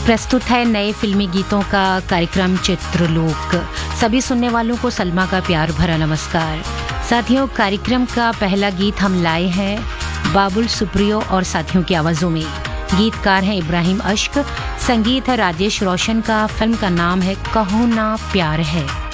प्रस्तुत है नए फिल्मी गीतों का कार्यक्रम चित्रलोक। सभी सुनने वालों को सलमा का प्यार भरा नमस्कार। साथियों, कार्यक्रम का पहला गीत हम लाए हैं बाबुल सुप्रियो और साथियों की आवाज़ों में। गीतकार हैं इब्राहिम अश्क, संगीत है राजेश रोशन का। फिल्म का नाम है कहो ना प्यार है।